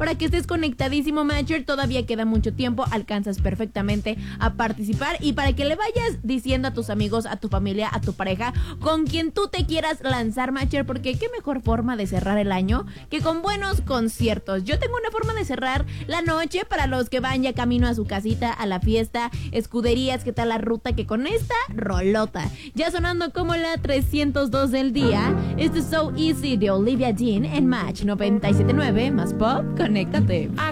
para que estés conectadísimo, Matcher. Todavía queda mucho tiempo, alcanzas perfectamente a participar y para que le vayas diciendo a tus amigos, a tu familia, a tu pareja, con quien tú te quieras lanzar, Matcher, porque qué mejor forma de cerrar el año que con buenos conciertos. Yo tengo una forma de cerrar la noche para los que van ya camino a su casita, a la fiesta, escuderías, qué tal la ruta, que con esta rolota. Ya sonando como la 302 del día, este es So Easy de Olivia Dean en Match 97.9 más pop, conéctate. I